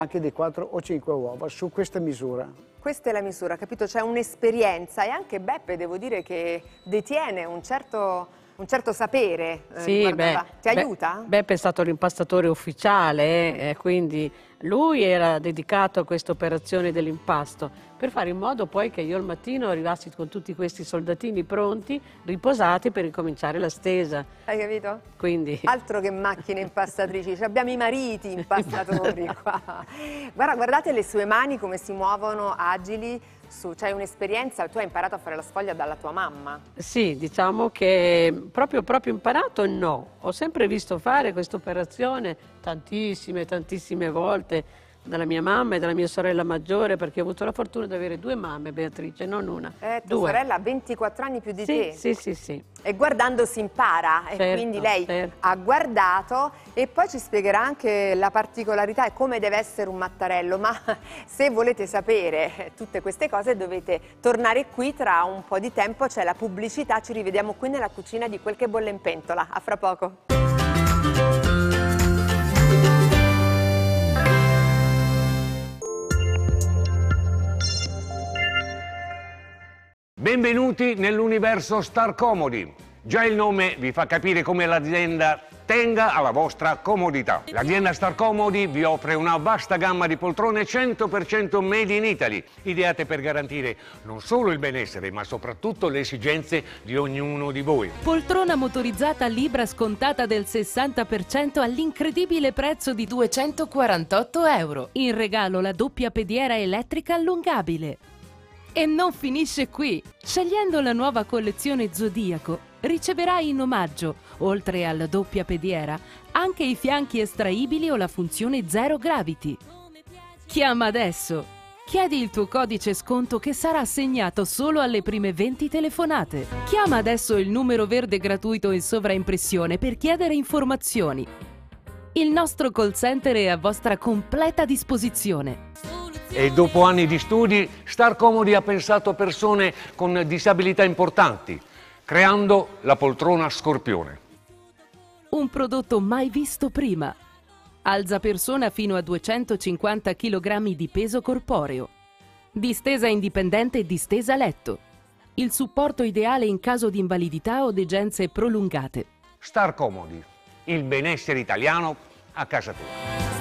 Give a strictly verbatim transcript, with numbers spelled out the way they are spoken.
anche di quattro o cinque uova su questa misura. Questa è la misura, capito? C'è un'esperienza e anche Beppe, devo dire, che detiene un certo, un certo sapere. Eh, Sì, beh, Ti beh, aiuta? Beppe è stato l'impastatore ufficiale, eh, quindi lui era dedicato a questa operazione dell'impasto, per fare in modo poi che io al mattino arrivassi con tutti questi soldatini pronti, riposati per ricominciare la stesa. Hai capito? Quindi... Altro che macchine impastatrici, cioè abbiamo i mariti impastatori qua. Guarda, guardate le sue mani come si muovono agili. C'hai un'esperienza, tu hai imparato a fare la sfoglia dalla tua mamma? Sì, diciamo che proprio, proprio imparato no, ho sempre visto fare questa operazione tantissime, tantissime volte dalla mia mamma e dalla mia sorella maggiore, perché ho avuto la fortuna di avere due mamme, Beatrice, non una. Eh, tua due. sorella ha ventiquattro anni più di sì, te. Sì, sì, sì. E guardando si impara, certo, e quindi lei certo. ha guardato e poi ci spiegherà anche la particolarità e come deve essere un mattarello, ma se volete sapere tutte queste cose dovete tornare qui tra un po' di tempo, c'è la pubblicità, ci rivediamo qui nella cucina di Quel che bolle in pentola, a fra poco. Benvenuti nell'universo Star Comodi. Già il nome vi fa capire come l'azienda tenga alla vostra comodità. L'azienda Star Comodi vi offre una vasta gamma di poltrone cento per cento made in Italy, ideate per garantire non solo il benessere, ma soprattutto le esigenze di ognuno di voi. Poltrona motorizzata Libra scontata del sessanta per cento all'incredibile prezzo di duecentoquarantotto euro. In regalo la doppia pediera elettrica allungabile. E non finisce qui! Scegliendo la nuova collezione Zodiaco, riceverai in omaggio, oltre alla doppia pediera, anche i fianchi estraibili o la funzione Zero Gravity. Chiama adesso! Chiedi il tuo codice sconto che sarà assegnato solo alle prime venti telefonate. Chiama adesso il numero verde gratuito in sovraimpressione per chiedere informazioni. Il nostro call center è a vostra completa disposizione. E dopo anni di studi, Star Comodi ha pensato a persone con disabilità importanti, creando la poltrona Scorpione. Un prodotto mai visto prima. Alza persona fino a duecentocinquanta chilogrammi di peso corporeo. Distesa indipendente e distesa letto. Il supporto ideale in caso di invalidità o degenze prolungate. Star Comodi, il benessere italiano a casa tua.